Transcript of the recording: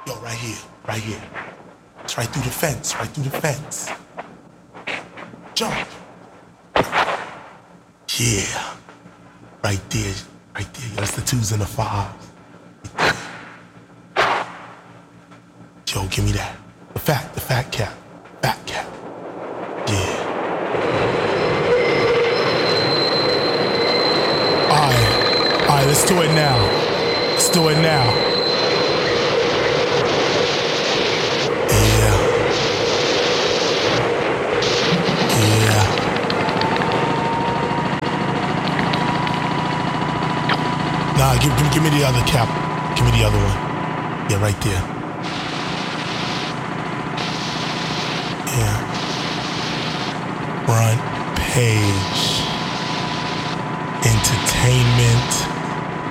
Yo, right here, right here. It's right through the fence, right through the fence. Jump. Yeah. Right there, right there. That's the 2s and the 5s. Yo, give me that. The fat cap. Fat cap. Yeah. Alright, let's do it now. Let's do it now. Yeah. Yeah. Nah, give me the other cap. Give me the other one. Yeah, right there. Yeah. Front page. Entertainment.